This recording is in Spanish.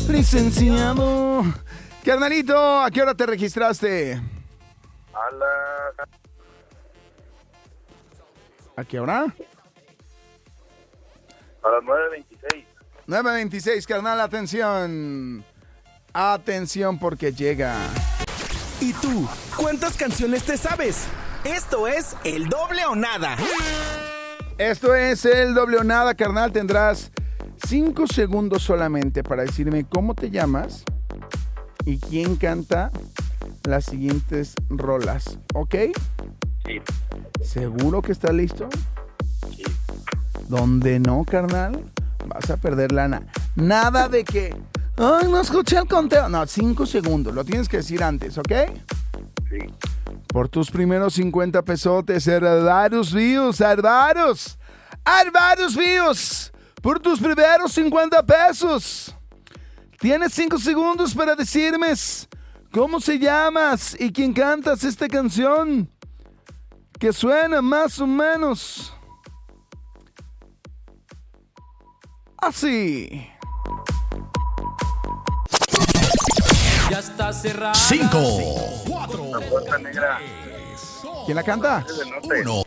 Licenciado. Carnalito, ¿a qué hora te registraste? ¿A qué hora? A las 9:26. 9:26, carnal, atención. Atención porque llega. ¿Y tú? ¿Cuántas canciones te sabes? Esto es El Doble o Nada. Esto es El Doble o Nada, carnal. Tendrás 5 segundos solamente para decirme cómo te llamas y quién canta las siguientes rolas, ¿ok? Sí. ¿Seguro que estás listo? Sí. Donde no, carnal, vas a perder lana. Nada de que, ay, no escuché el conteo. No, 5 segundos, lo tienes que decir antes, ¿ok? Sí. Por tus primeros 50 pesotes, Herbaros Views, Herbaros Views, por tus primeros 50 pesos. Tienes 5 segundos para decirme cómo se llamas y quién cantas esta canción que suena más o menos así. Ya está cerrada. 5, La Puerta Negra. ¿Quién la canta? Es del norte.